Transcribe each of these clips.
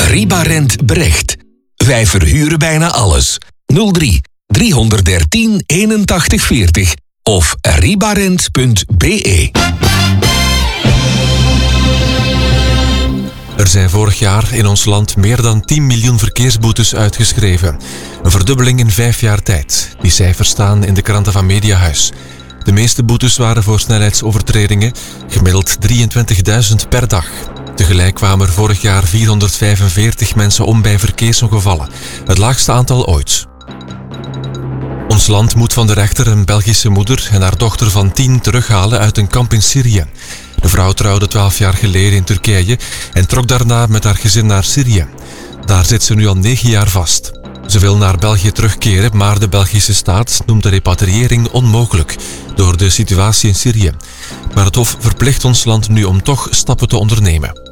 Ribarent Brecht. Wij verhuren bijna alles. 03 313 81 40 of ribarent.be. Er zijn vorig jaar in ons land meer dan 10 miljoen verkeersboetes uitgeschreven. Een verdubbeling in 5 jaar tijd. Die cijfers staan in de kranten van Mediahuis. De meeste boetes waren voor snelheidsovertredingen, gemiddeld 23.000 per dag. Tegelijk kwamen er vorig jaar 445 mensen om bij verkeersongevallen. Het laagste aantal ooit. Ons land moet van de rechter een Belgische moeder en haar dochter van 10 terughalen uit een kamp in Syrië. De vrouw trouwde 12 jaar geleden in Turkije en trok daarna met haar gezin naar Syrië. Daar zit ze nu al 9 jaar vast. Ze wil naar België terugkeren, maar de Belgische staat noemt de repatriëring onmogelijk door de situatie in Syrië. Maar het Hof verplicht ons land nu om toch stappen te ondernemen.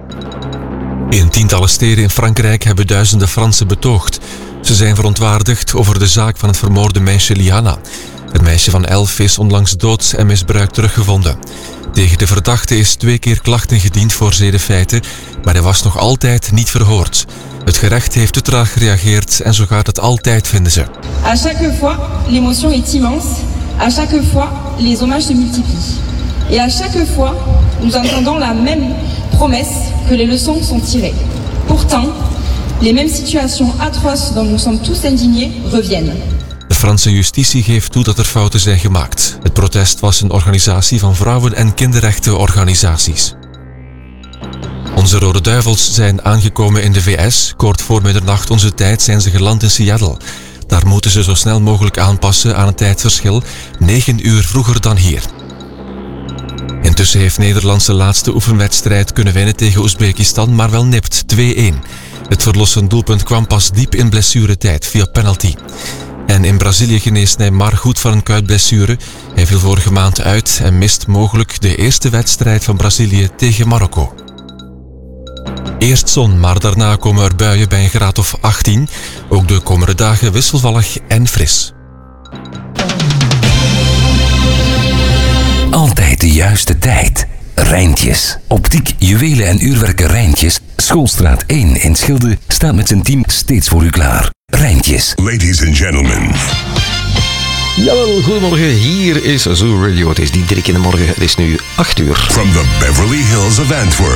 In tientallen steden in Frankrijk hebben duizenden Fransen betoogd. Ze zijn verontwaardigd over de zaak van het vermoorde meisje Liana. Het meisje van 11 is onlangs dood en misbruikt teruggevonden. Tegen de verdachte is 2 keer klachten gediend voor zedenfeiten, maar hij was nog altijd niet verhoord. Het gerecht heeft te traag gereageerd en zo gaat het altijd, vinden ze. À chaque fois, l'émotion est immense. À chaque fois, les hommages se multiplient. Et à chaque fois, nous entendons la même promesse que les leçons sont tirées. Pourtant, les mêmes situations atroces dont nous sommes tous indignés reviennent. De Franse justitie geeft toe dat er fouten zijn gemaakt. Het protest was een organisatie van vrouwen- en kinderrechtenorganisaties. Onze Rode Duivels zijn aangekomen in de VS. Kort voor middernacht onze tijd zijn ze geland in Seattle. Daar moeten ze zo snel mogelijk aanpassen aan het tijdverschil, 9 uur vroeger dan hier. Intussen heeft Nederland zijn laatste oefenwedstrijd kunnen winnen tegen Oezbekistan, maar wel nipt 2-1. Het verlossend doelpunt kwam pas diep in blessuretijd via penalty. En in Brazilië geneest Neymar goed van een kuitblessure. Hij viel vorige maand uit en mist mogelijk de eerste wedstrijd van Brazilië tegen Marokko. Eerst zon, maar daarna komen er buien bij een graad of 18. Ook de komende dagen wisselvallig en fris. Altijd de juiste tijd. Rijntjes. Optiek, juwelen en uurwerken Rijntjes. Schoolstraat 1 in Schilde staat met zijn team steeds voor u klaar. Rijntjes. Ladies and gentlemen. Jawel, goedemorgen. Hier is Zoo Radio. Het is die 3 keer in de morgen. Het is nu 8 uur. From the Beverly Hills of Antwerp.